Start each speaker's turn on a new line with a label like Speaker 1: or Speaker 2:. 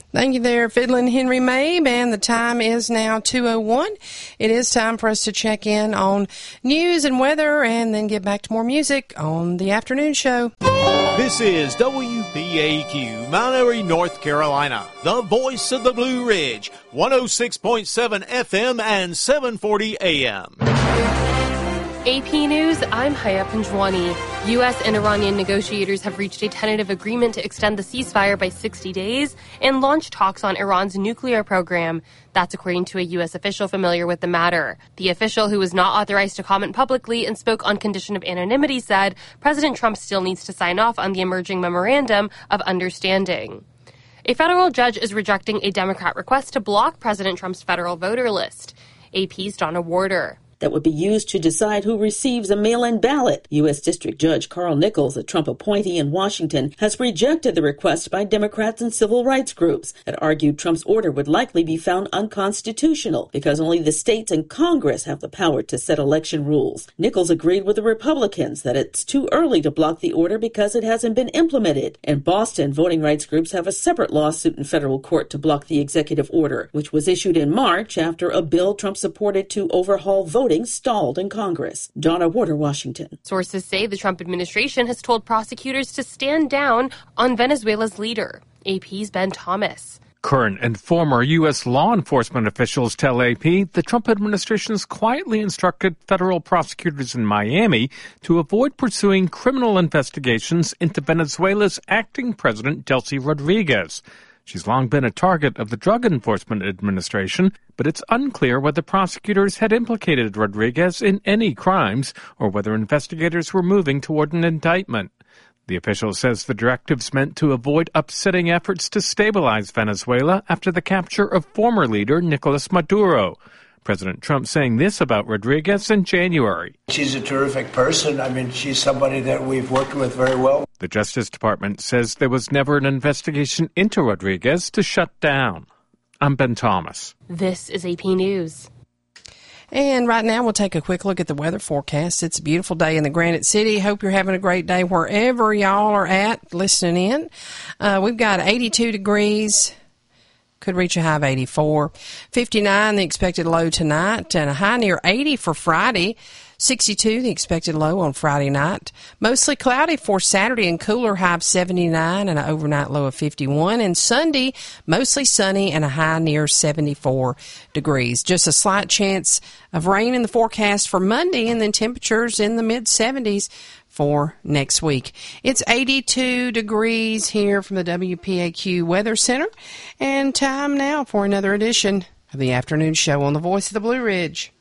Speaker 1: Thank you there, Fiddlin' Henry Mabe, and the time is now 2:01. It is time for us to check in on news and weather and then get back to more music on the afternoon show.
Speaker 2: This is WPAQ, Mount Airy, North Carolina, the voice of the Blue Ridge, 106.7 FM and 740 AM.
Speaker 3: AP News, I'm Haya Panjwani. U.S. and Iranian negotiators have reached a tentative agreement to extend the ceasefire by 60 days and launch talks on Iran's nuclear program. That's according to a U.S. official familiar with the matter. The official, who was not authorized to comment publicly and spoke on condition of anonymity, said President Trump still needs to sign off on the emerging memorandum of understanding. A federal judge is rejecting a Democrat request to block President Trump's federal voter list. AP's Donna Warder.
Speaker 4: That would be used to decide who receives a mail-in ballot. U.S. District Judge Carl Nichols, a Trump appointee in Washington, has rejected the request by Democrats and civil rights groups that argued Trump's order would likely be found unconstitutional because only the states and Congress have the power to set election rules. Nichols agreed with the Republicans that it's too early to block the order because it hasn't been implemented. In Boston, voting rights groups have a separate lawsuit in federal court to block the executive order, which was issued in March after a bill Trump supported to overhaul voting stalled in Congress. Donna Warder, Washington.
Speaker 3: Sources say the Trump administration has told prosecutors to stand down on Venezuela's leader. AP's Ben Thomas.
Speaker 5: Current and former U.S. law enforcement officials tell AP the Trump administration has quietly instructed federal prosecutors in Miami to avoid pursuing criminal investigations into Venezuela's acting president, Delcy Rodriguez. She's long been a target of the Drug Enforcement Administration, but it's unclear whether prosecutors had implicated Rodriguez in any crimes or whether investigators were moving toward an indictment. The official says the directive's meant to avoid upsetting efforts to stabilize Venezuela after the capture of former leader Nicolas Maduro. President Trump saying this about Rodriguez in January.
Speaker 6: She's a terrific person. I mean, she's somebody that we've worked with very well.
Speaker 5: The Justice Department says there was never an investigation into Rodriguez to shut down. I'm Ben Thomas.
Speaker 3: This is AP News.
Speaker 1: And right now we'll take a quick look at the weather forecast. It's a beautiful day in the Granite City. Hope you're having a great day wherever y'all are at listening in. We've got 82 degrees. Could reach a high of 84. 59, the expected low tonight, and a high near 80 for Friday. 62, the expected low on Friday night. Mostly cloudy for Saturday and cooler, high of 79 and an overnight low of 51. And Sunday, mostly sunny and a high near 74 degrees. Just a slight chance of rain in the forecast for Monday, and then temperatures in the mid-70s for next week. It's 82 degrees here from the WPAQ Weather Center, and time now for another edition of the afternoon show on the Voice of the Blue Ridge.